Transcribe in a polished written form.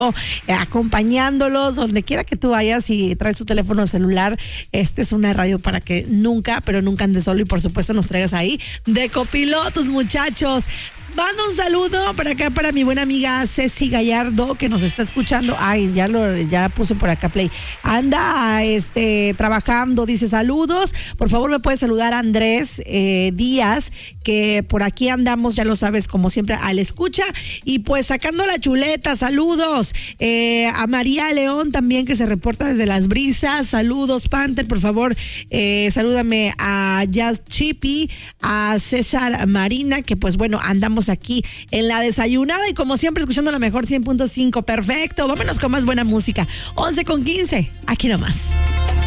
acompañándolos donde quiera que tú vayas y traes tu teléfono celular. Esta es una radio para que nunca, pero nunca andes solo y por supuesto nos traigas ahí de copilotos, muchachos. Mando un saludo para acá para mi buena amiga Ceci Gallardo que nos está escuchando. Ay, ya puse por acá play. Anda trabajando, dice saludos. Por favor, me puede saludar a Andrés Díaz, que por aquí andamos, ya lo sabes, como siempre, a la escucha. Y pues sacando la chuleta, saludos. A María León también, que se reporta desde Las Brisas. Saludos, Panther, por favor, salúdame a Jazz Chippy, a César Marina, que pues bueno, andamos aquí en la desayunada y como siempre escuchando la mejor 100.5. Perfecto, vámonos con más buena música. 11:15, aquí nomás.